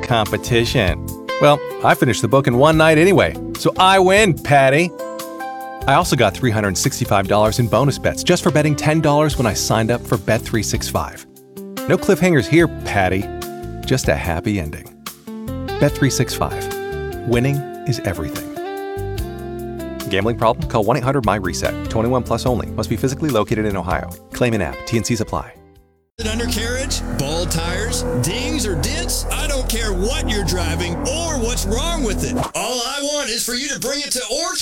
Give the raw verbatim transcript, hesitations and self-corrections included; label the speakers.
Speaker 1: competition. Well, I finished the book in one night anyway, so I win, Patty. I also got three hundred sixty-five dollars in bonus bets just for betting ten dollars when I signed up for Bet three sixty-five. No cliffhangers here, Patty. Just a happy ending. Bet three sixty-five. Winning is everything. Gambling problem? Call one eight hundred M Y RESET. twenty-one plus only. Must be physically located in Ohio. Claim in app. T N Cs apply.
Speaker 2: Undercarriage, bald tires, dings or dents, I don't care what you're driving or what's wrong with it. All I want is for you to bring it to Orchard.